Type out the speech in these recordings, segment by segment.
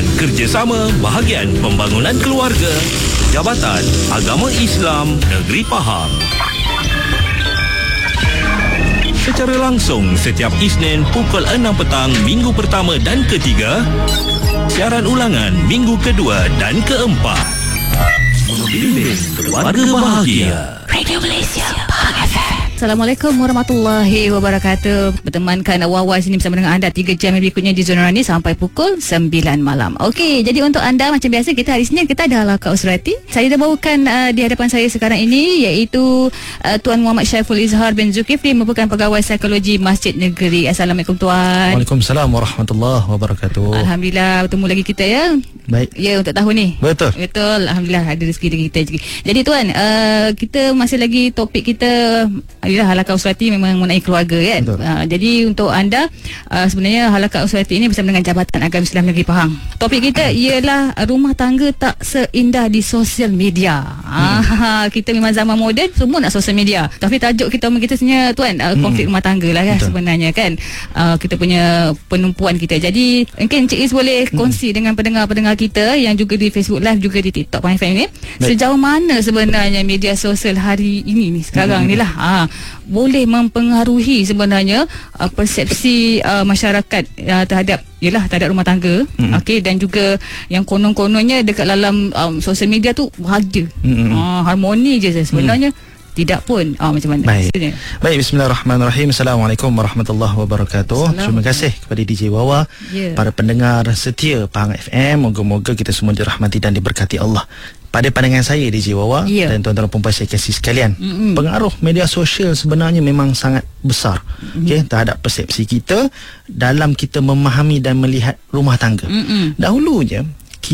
Bahagian Kerjasama Bahagian Pembangunan Keluarga Jabatan Agama Islam Negeri Pahang. Secara langsung setiap Isnin pukul 6 petang minggu pertama dan ketiga. Siaran ulangan minggu kedua dan keempat. Bimbing Keluarga Bahagia. Radio Malaysia, Pahang FM. Assalamualaikum warahmatullahi wabarakatuh. Bertemankan Wawa sini bersama dengan anda 3 jam berikutnya di Zona Rani sampai pukul 9 malam. Okey, jadi untuk anda macam biasa kita hari Isnin kita ada Halaqah Usrati. Saya dah bawakan di hadapan saya sekarang ini iaitu Tuan Muhammad Syaiful Izhar bin Zulkifli, merupakan pegawai psikologi Masjid Negeri. Assalamualaikum Tuan. Waalaikumsalam warahmatullahi wabarakatuh. Alhamdulillah bertemu lagi kita ya. Baik. Ya, untuk tahun ni. Betul. Alhamdulillah ada rezeki dari kita. Jadi Tuan, kita masih lagi topik kita adalah Halaqah Usrati memang mengenai keluarga kan. Jadi untuk anda sebenarnya Halaqah Usrati ini bersama dengan Jabatan Agama Islam Negeri Pahang. Topik kita ialah rumah tangga tak seindah di sosial media. Kita memang zaman moden, semua nak sosial media. Tapi tajuk kita sebenarnya Tuan, konflik rumah tangga lah kan. Betul. Sebenarnya kan kita punya penumpuan kita. Jadi mungkin Encik Is boleh kongsi dengan pendengar-pendengar kita yang juga di Facebook Live juga di TikTok Pahang FM ni. Sejauh mana sebenarnya media sosial hari ini ni sekarang ni lah boleh mempengaruhi sebenarnya persepsi masyarakat terhadap rumah tangga. Okey, dan juga yang konon-kononnya dekat dalam sosial media tu bahagia, harmoni je sebenarnya. Tidak pun. Macam mana? Baik, bismillahirrahmanirrahim. Assalamualaikum warahmatullahi wabarakatuh. Terima kasih kepada DJ Wawa, para pendengar setia Pahang FM. Moga-moga kita semua dirahmati dan diberkati Allah. Pada pandangan saya DJ Wawa dan tuan-tuan dan puan saya kasih sekalian, pengaruh media sosial sebenarnya memang sangat besar terhadap persepsi kita dalam kita memahami dan melihat rumah tangga. Dahulunya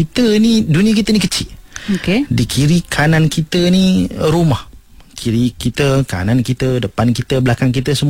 dunia kita ni kecil. Di kiri kanan kita ni rumah. Kiri kita, kanan kita, depan kita, belakang kita semua